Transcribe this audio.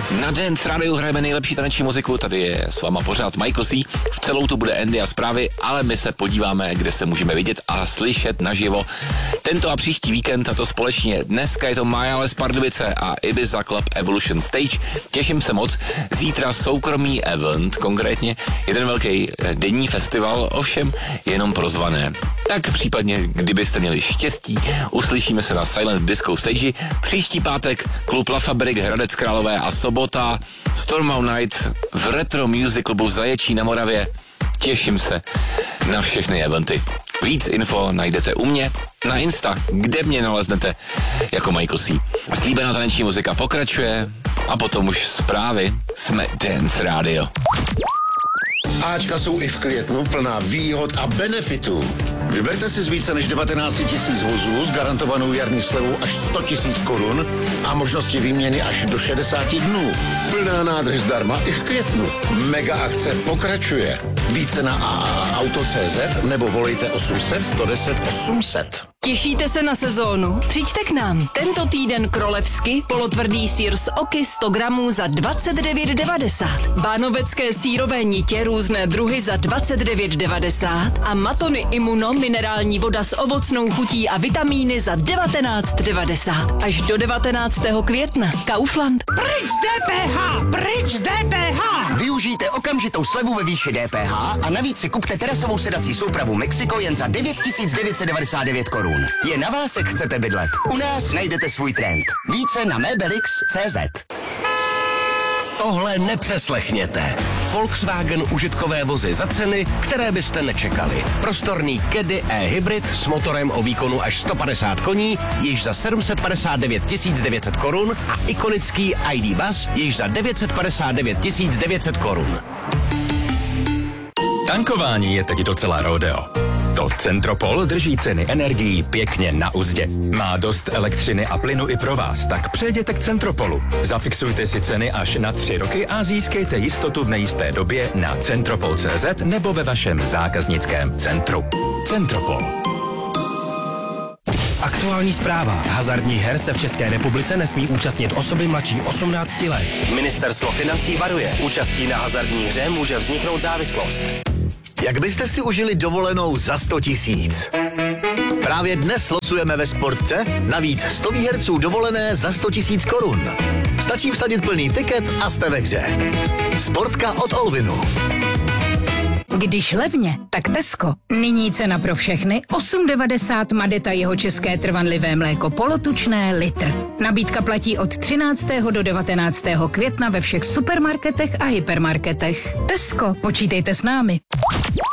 Na Dance Radio hrajeme nejlepší taneční muziku, tady je s váma pořád Michael C. V celou tu bude Andy a zprávy, ale my se podíváme, kde se můžeme vidět a slyšet naživo. Tento a příští víkend, a to společně. Dneska je to Majale z Pardubice a Ibiza Club Evolution Stage. Těším se moc. Zítra soukromý event, konkrétně jeden velký denní festival, ovšem jenom pro zvané. Tak případně, kdybyste měli štěstí, uslyšíme se na Silent Disco Stage. Příští pátek klub La Fabrik, Hradec Králové a sobota Stormou Night v Retro Music Clubu v Zaječí na Moravě. Těším se na všechny eventy. Víc info najdete u mě na Insta, kde mě naleznete jako Michael C. Slíbená taneční muzika pokračuje a potom už zprávy. Jsme Dance Radio. Ačka jsou i v květnu plná výhod a benefitů. Vyberte si z více než 19 000 vozů s garantovanou jarní slevou až 100 000 korun a možnosti výměny až do 60 dnů. Plná nádrž zdarma i v květnu. Mega akce pokračuje. Více na AAAuto.cz nebo volejte 800 110 800. Těšíte se na sezónu? Přijďte k nám. Tento týden krolevsky polotvrdý sýr z Oky 100 gramů za 29,90. Bánovecké sýrové nitě různé druhy za 29,90 a Matony Immuno minerální voda s ovocnou chutí a vitamíny za 19,90. Až do 19. května. Kaufland. Pryč z DPH! Pryč z DPH! Využijte okamžitou slevu ve výši DPH a navíc si kupte terasovou sedací soupravu Mexiko jen za 9 999 korun. Je na vás, jak chcete bydlet. U nás najdete svůj trend. Více na Mebelix.cz. Tohle nepřeslechněte. Volkswagen užitkové vozy za ceny, které byste nečekali. Prostorný Caddy e-hybrid s motorem o výkonu až 150 koní, již za 759 900 korun a ikonický ID Buzz již za 959 900 korun. Tankování je teď docela rodeo. To Centropol drží ceny energií pěkně na uzdě. Má dost elektřiny a plynu i pro vás, tak přejděte k Centropolu. Zafixujte si ceny až na 3 roky a získejte jistotu v nejisté době na Centropol.cz nebo ve vašem zákaznickém centru. Centropol. Aktuální zpráva. Hazardních her se v České republice nesmí účastnit osoby mladší 18 let. Ministerstvo financí varuje. Účastí na hazardní hře může vzniknout závislost. Jak byste si užili dovolenou za 100 000? Právě dnes losujeme ve Sportce navíc 100 výherců dovolené za 100 000 korun. Stačí vsadit plný tiket a jste ve hře. Sportka od Olvinu. Když levně, tak Tesco. Nyní cena pro všechny 8,90 Madeta jeho české trvanlivé mléko polotučné litr. Nabídka platí od 13. do 19. května ve všech supermarketech a hypermarketech. Tesco, počítejte s námi.